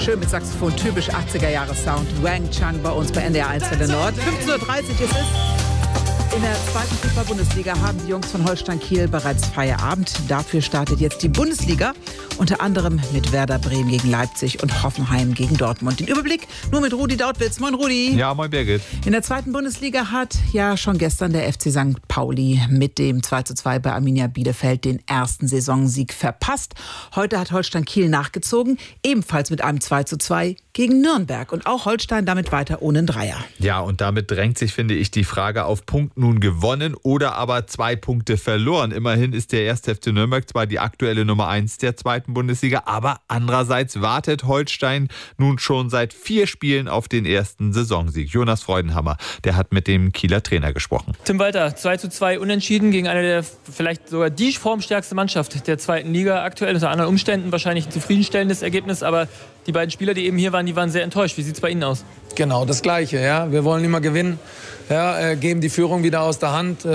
Schön mit Saxophon, typisch 80er-Jahre-Sound. Wang Chang bei uns bei NDR 1 Welle Nord. 15:30 Uhr ist es. In der zweiten Fußball-Bundesliga haben die Jungs von Holstein Kiel bereits Feierabend. Dafür startet jetzt die Bundesliga, unter anderem mit Werder Bremen gegen Leipzig und Hoffenheim gegen Dortmund. Den Überblick nur mit Rudi Dautwitz. Moin Rudi. Ja, moin Birgit. In der zweiten Bundesliga hat ja schon gestern der FC St. Pauli mit dem 2:2 bei Arminia Bielefeld den ersten Saisonsieg verpasst. Heute hat Holstein Kiel nachgezogen, ebenfalls mit einem 2:2 gegen Nürnberg. Und auch Holstein damit weiter ohne einen Dreier. Ja, und damit drängt sich, finde ich, die Frage auf Punkt nun gewonnen oder aber 2 Punkte verloren. Immerhin ist der 1. FC Nürnberg zwar die aktuelle Nummer 1 der zweiten Bundesliga, aber andererseits wartet Holstein nun schon seit 4 Spielen auf den ersten Saisonsieg. Jonas Freudenhammer, der hat mit dem Kieler Trainer gesprochen. Tim Walter, 2:2 unentschieden gegen eine der vielleicht sogar die formstärkste Mannschaft der zweiten Liga aktuell. Unter anderen Umständen wahrscheinlich ein zufriedenstellendes Ergebnis, aber die beiden Spieler, die eben hier waren, die waren sehr enttäuscht. Wie sieht es bei Ihnen aus? Genau, das Gleiche. Ja. Wir wollen immer gewinnen, ja, geben die Führung wieder aus der Hand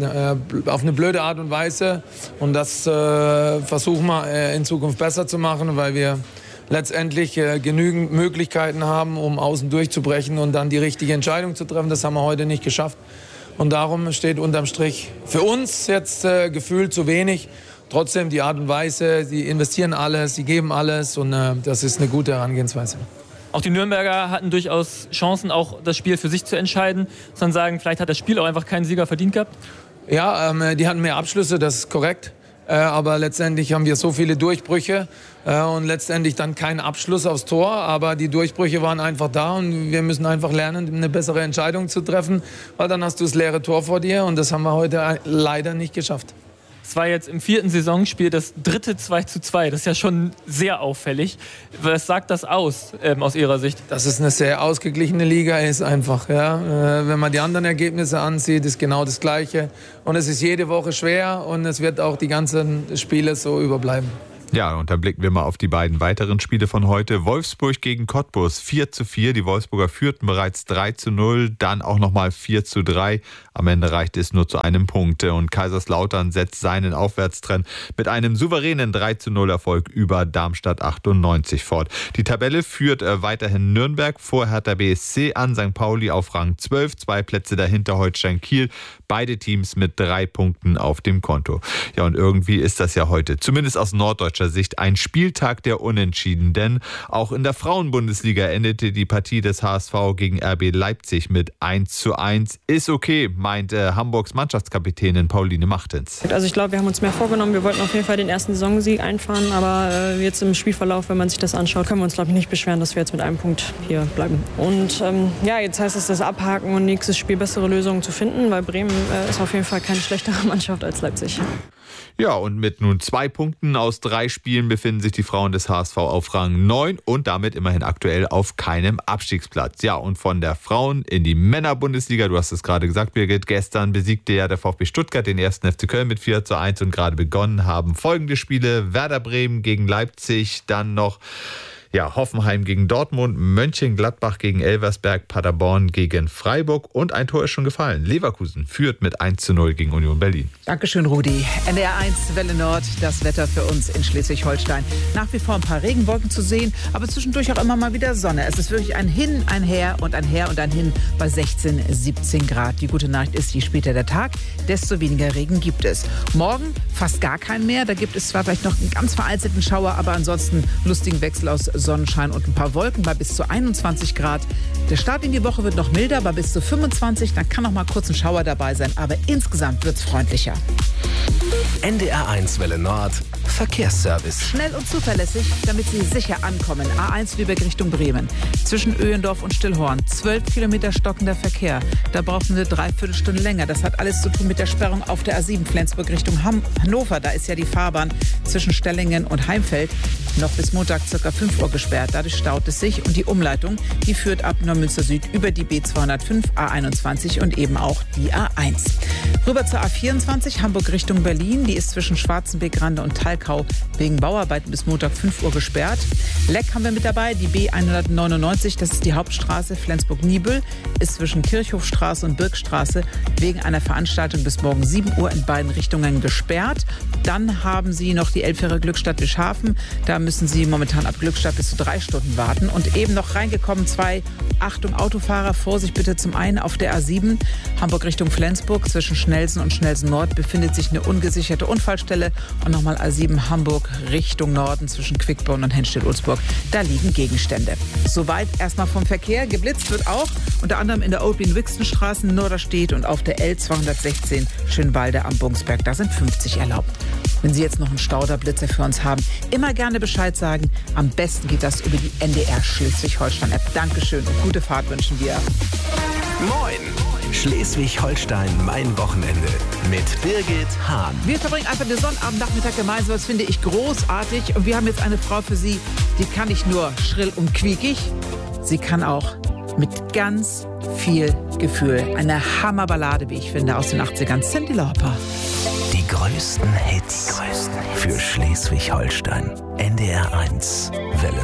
auf eine blöde Art und Weise. Und das versuchen wir in Zukunft besser zu machen, weil wir letztendlich genügend Möglichkeiten haben, um außen durchzubrechen und dann die richtige Entscheidung zu treffen. Das haben wir heute nicht geschafft. Und darum steht unterm Strich für uns jetzt gefühlt zu wenig. Trotzdem die Art und Weise, sie investieren alles, sie geben alles und das ist eine gute Herangehensweise. Auch die Nürnberger hatten durchaus Chancen, auch das Spiel für sich zu entscheiden. Muss man sagen, vielleicht hat das Spiel auch einfach keinen Sieger verdient gehabt? Ja, die hatten mehr Abschlüsse, das ist korrekt. Aber letztendlich haben wir so viele Durchbrüche und letztendlich dann keinen Abschluss aufs Tor. Aber die Durchbrüche waren einfach da und wir müssen einfach lernen, eine bessere Entscheidung zu treffen, weil dann hast du das leere Tor vor dir und das haben wir heute leider nicht geschafft. Es war jetzt im 4. Saisonspiel das 3. 2:2. Das ist ja schon sehr auffällig. Was sagt das aus Ihrer Sicht? Dass es eine sehr ausgeglichene Liga ist einfach. Ja. Wenn man die anderen Ergebnisse ansieht, ist genau das Gleiche. Und es ist jede Woche schwer und es wird auch die ganzen Spiele so überbleiben. Ja, und dann blicken wir mal auf die beiden weiteren Spiele von heute. Wolfsburg gegen Cottbus 4:4. Die Wolfsburger führten bereits 3:0, dann auch nochmal 4:3. Am Ende reicht es nur zu einem Punkt. Und Kaiserslautern setzt seinen Aufwärtstrend mit einem souveränen 3:0 Erfolg über Darmstadt 98 fort. Die Tabelle führt weiterhin Nürnberg vor Hertha BSC an, St. Pauli auf Rang 12, 2 Plätze dahinter Holstein Kiel. Beide Teams mit 3 Punkten auf dem Konto. Ja, und irgendwie ist das ja heute, zumindest aus norddeutscher Sicht, ein Spieltag der Unentschieden, denn auch in der Frauenbundesliga endete die Partie des HSV gegen RB Leipzig mit 1:1. Ist okay, meint Hamburgs Mannschaftskapitänin Pauline Machtens. Also ich glaube, wir haben uns mehr vorgenommen. Wir wollten auf jeden Fall den ersten Saisonsieg einfahren, aber jetzt im Spielverlauf, wenn man sich das anschaut, können wir uns, glaube ich, nicht beschweren, dass wir jetzt mit einem Punkt hier bleiben. Und jetzt heißt es das Abhaken und nächstes Spiel bessere Lösungen zu finden, weil Bremen ist auf jeden Fall keine schlechtere Mannschaft als Leipzig. Ja, und mit nun 2 Punkten aus 3 Spielen befinden sich die Frauen des HSV auf Rang 9 und damit immerhin aktuell auf keinem Abstiegsplatz. Ja, und von der Frauen in die Männerbundesliga, du hast es gerade gesagt, Birgit, gestern besiegte ja der VfB Stuttgart den 1. FC Köln mit 4:1 und gerade begonnen haben folgende Spiele: Werder Bremen gegen Leipzig, dann noch Hoffenheim gegen Dortmund, Mönchengladbach gegen Elversberg, Paderborn gegen Freiburg und ein Tor ist schon gefallen. Leverkusen führt mit 1:0 gegen Union Berlin. Dankeschön, Rudi. NDR 1 Welle Nord, das Wetter für uns in Schleswig-Holstein. Nach wie vor ein paar Regenwolken zu sehen, aber zwischendurch auch immer mal wieder Sonne. Es ist wirklich ein Hin, ein Her und ein Her und ein Hin bei 16, 17 Grad. Die gute Nachricht ist, je später der Tag, desto weniger Regen gibt es. Morgen fast gar keinen mehr. Da gibt es zwar vielleicht noch einen ganz vereinzelten Schauer, aber ansonsten lustigen Wechsel aus Sonnenschein und ein paar Wolken bei bis zu 21 Grad. Der Start in die Woche wird noch milder, bei bis zu 25. Dann kann noch mal kurz ein Schauer dabei sein, aber insgesamt wird es freundlicher. NDR 1 Welle Nord, Verkehrsservice. Schnell und zuverlässig, damit Sie sicher ankommen. A1 Lübeck Richtung Bremen. Zwischen Öhendorf und Stillhorn. 12 Kilometer stockender Verkehr. Da brauchen wir 3/4 Stunde länger. Das hat alles zu tun mit der Sperrung auf der A7 Flensburg Richtung Hannover. Da ist ja die Fahrbahn zwischen Stellingen und Heimfeld noch bis Montag ca. 5 Uhr gesperrt. Dadurch staut es sich und die Umleitung, die führt ab Neumünster Süd über die B205, A21 und eben auch die A1. Rüber zur A24 Hamburg Richtung Berlin. Die ist zwischen Schwarzenbeck-Rande und Thalkau Wachau wegen Bauarbeiten bis Montag 5 Uhr gesperrt. Leck haben wir mit dabei, die B199, das ist die Hauptstraße Flensburg-Niebüll, ist zwischen Kirchhofstraße und Birkstraße wegen einer Veranstaltung bis morgen 7 Uhr in beiden Richtungen gesperrt. Dann haben Sie noch die Elbfähre Glückstadt-Wischhafen. Da müssen Sie momentan ab Glückstadt bis zu 3 Stunden warten. Und eben noch reingekommen 2, Achtung Autofahrer, Vorsicht bitte, zum einen auf der A7, Hamburg Richtung Flensburg, zwischen Schnelsen und Schnelsen Nord befindet sich eine ungesicherte Unfallstelle. Und nochmal A7 Hamburg Richtung Norden zwischen Quickborn und Henstedt-Ulzburg. Da liegen Gegenstände. Soweit erstmal vom Verkehr. Geblitzt wird auch unter anderem in der Oldwin-Wixen-Straße in Norderstedt und auf der L216 Schönwalde am Bungsberg. Da sind 50 erlaubt. Wenn Sie jetzt noch einen Stauderblitzer für uns haben, immer gerne Bescheid sagen. Am besten geht das über die NDR Schleswig-Holstein-App. Dankeschön und gute Fahrt wünschen wir. Moin! Schleswig-Holstein, mein Wochenende mit Birgit Hahn. Wir verbringen einfach den Sonnabendnachmittag gemeinsam. Das finde ich großartig. Und wir haben jetzt eine Frau für Sie, die kann nicht nur schrill und quiekig, sie kann auch mit ganz viel Gefühl. Eine Hammerballade, wie ich finde, aus den 80ern. Cyndi Lauper. Die größten Hits für Schleswig-Holstein. NDR 1